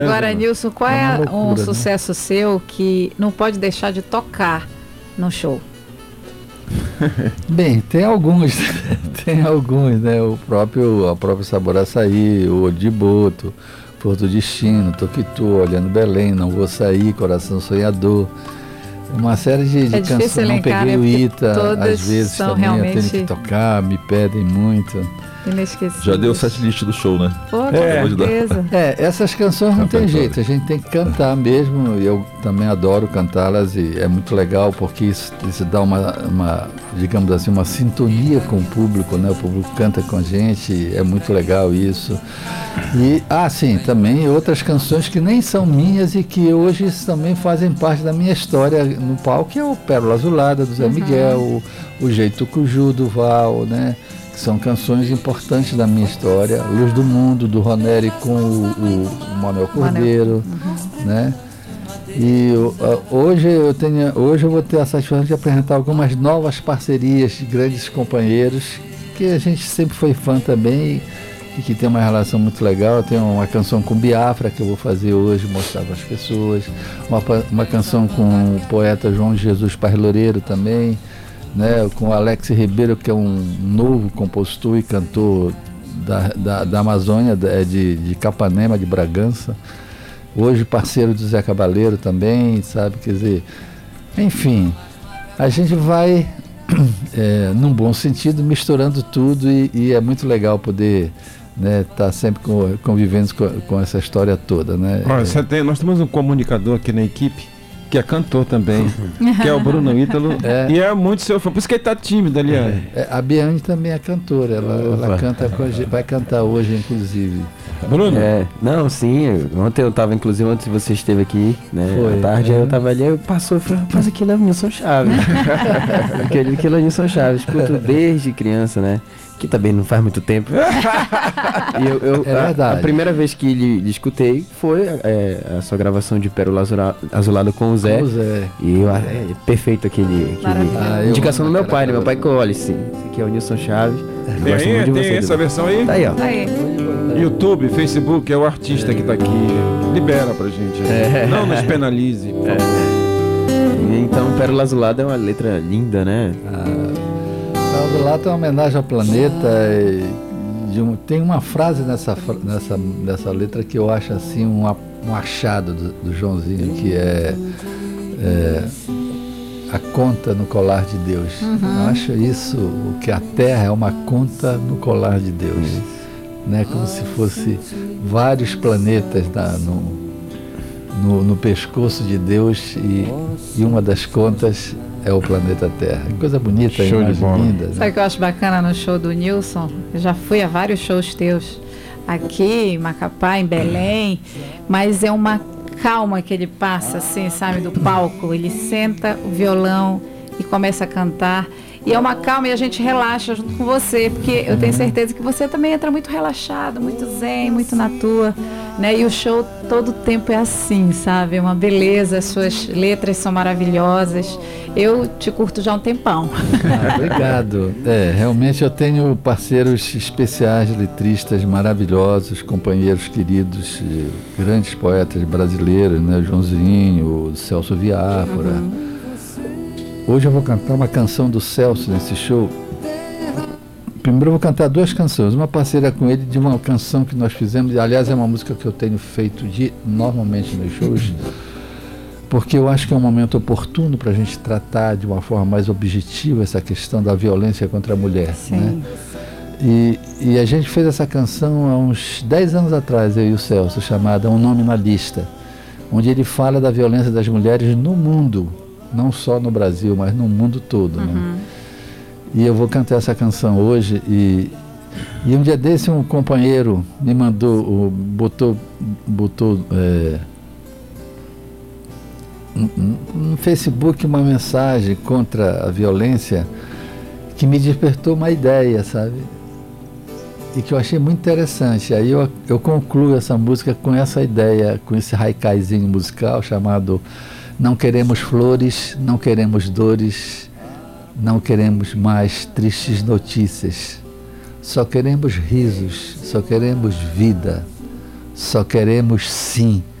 Agora, Nilson, qual É é uma loucura, um né? sucesso seu que não pode deixar de tocar no show? Bem, tem alguns, tem alguns, né? A própria Sabor Açaí, o Odiboto, Porto Destino, Toquitu, Olhando Belém, Não Vou Sair, Coração Sonhador. Uma série de É difícil canções. Não elencar, peguei né? o Porque Ita, todas às vezes são também eu tenho realmente que tocar, me pedem muito. inesquecíveis. Já deu o setlist do show, né? Pô, com É. certeza. Essas canções não tem Cantatório. jeito, a gente tem que cantar mesmo. Eu também adoro cantá-las e é muito legal porque isso dá digamos assim, uma sintonia com o público, né? O público canta com a gente, é muito legal isso. E, sim, também outras canções que nem são minhas e que hoje também fazem parte da minha história no palco, que é o Pérola Azulada, do Zé Miguel, o Jeito Cuju, do Val, né? Que são canções importantes da minha história. Luz do Mundo, do Roneri com o Manuel Cordeiro, né? E hoje eu vou ter a satisfação de apresentar algumas novas parcerias de grandes companheiros que a gente sempre foi fã também e que tem uma relação muito legal. Eu tenho uma canção com Biafra que eu vou fazer hoje, mostrar para as pessoas, uma canção com o poeta João de Jesus Paz Loureiro também, né, com o Alex Ribeiro, que é um novo compositor e cantor da Amazônia, de Capanema, de Bragança. Hoje parceiro do Zé Cabaleiro também, sabe? Quer dizer, enfim, a gente vai, num bom sentido, misturando tudo e é muito legal poder, né, tá sempre convivendo com essa história toda, né? Olha, nós temos um comunicador aqui na equipe que é cantor também, que é o Bruno Ítalo, e é muito seu fã, por isso que ele tá tímido ali. A Biane também é cantora, ela canta com a gente, vai cantar hoje, inclusive. Bruno? Não, sim, ontem eu tava, inclusive, ontem você esteve aqui, né, Foi, à tarde, aí eu tava ali, eu passou e falei, rapaz, aquilo é o Nilson Chaves. Aquilo é o Nilson Chaves, escuto desde criança, né, que também não faz muito tempo. E É verdade. A primeira vez que lhe escutei foi a sua gravação de Pérola Azulada com o Zé. Com o Zé. E perfeito aquele indicação do meu pai, né? Meu pai que olha, esse aqui é o Nilson Chaves. Eu gosto muito de você. Tem essa versão aí? Tá aí, ó. Aí. YouTube, Facebook, é o artista que tá aqui. Libera pra gente. Não nos penalize. Por favor. Então, Pérola Azulada é uma letra linda, né? Do lado tem uma homenagem ao planeta. Tem uma frase nessa letra que eu acho assim um achado do Joãozinho, que é a conta no colar de Deus. Eu acho isso, que a Terra é uma conta no colar de Deus, né? Como se fosse vários planetas no pescoço de Deus e uma das contas é o planeta Terra. Coisa bonita, Show de bola. linda. Né? Sabe o que eu acho bacana no show do Nilson? Eu já fui a vários shows teus aqui em Macapá, em Belém, mas é uma calma que ele passa, assim, sabe, do palco. Ele senta o violão e começa a cantar. E é uma calma e a gente relaxa junto com você, porque eu tenho certeza que você também entra muito relaxado, muito zen, muito na tua, né? E o show todo o tempo é assim, sabe? É uma beleza, as suas letras são maravilhosas. Eu te curto já há um tempão. Obrigado. Realmente eu tenho parceiros especiais, letristas maravilhosos, companheiros queridos, grandes poetas brasileiros, né? O Joãozinho, o Celso Viáfora. Hoje eu vou cantar uma canção do Celso nesse show. Primeiro eu vou cantar duas canções. Uma parceira com ele de uma canção que nós fizemos. Aliás, é uma música que eu tenho feito normalmente nos shows, porque eu acho que é um momento oportuno para a gente tratar de uma forma mais objetiva essa questão da violência contra a mulher. Sim. Né? E a gente fez essa canção há uns 10 anos atrás, eu e o Celso, chamada Um Nome na Lista, onde ele fala da violência das mulheres no mundo, não só no Brasil, mas no mundo todo. Né? E eu vou cantar essa canção hoje e um dia desse um companheiro me mandou, botou no Facebook uma mensagem contra a violência que me despertou uma ideia, sabe? E que eu achei muito interessante. Aí eu concluo essa música com essa ideia, com esse haikaizinho musical chamado Não queremos flores, não queremos dores, não queremos mais tristes notícias. Só queremos risos, só queremos vida. só queremos sim